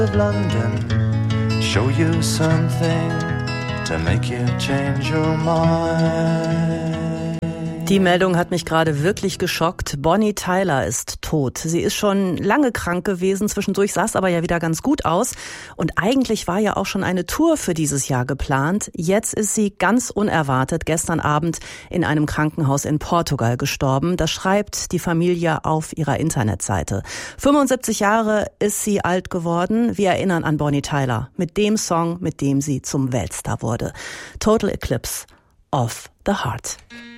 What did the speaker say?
of London, show you something to make you change your mind. Die Meldung hat mich gerade wirklich geschockt. Bonnie Tyler ist tot. Sie ist schon lange krank gewesen. Zwischendurch sah es aber ja wieder ganz gut aus. Und eigentlich war ja auch schon eine Tour für dieses Jahr geplant. Jetzt ist sie ganz unerwartet gestern Abend in einem Krankenhaus in Portugal gestorben. Das schreibt die Familie auf ihrer Internetseite. 75 Jahre ist sie alt geworden. Wir erinnern an Bonnie Tyler mit dem Song, mit dem sie zum Weltstar wurde. Total Eclipse of the Heart.